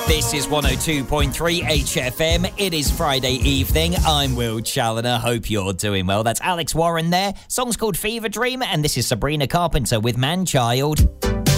This is 102.3 HFM. It is Friday evening. I'm Will Challoner. Hope you're doing well. That's Alex Warren there. Song's called Fever Dream, and this is Sabrina Carpenter with Man Child.